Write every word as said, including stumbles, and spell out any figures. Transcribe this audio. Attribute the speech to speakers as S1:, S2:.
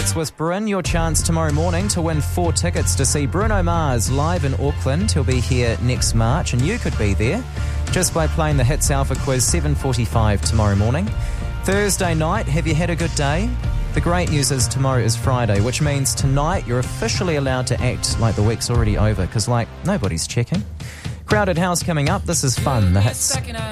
S1: Hits with Bryn, your chance tomorrow morning to win four tickets to see Bruno Mars live in Auckland. He'll be here next March, and you could be there just by playing the Hits Alpha Quiz, seven forty-five tomorrow morning. Thursday night, have you had a good day? The great news is tomorrow is Friday, which means tonight you're officially allowed to act like the week's already over, because, like, nobody's checking. Crowded House coming up. This is fun, the Hits.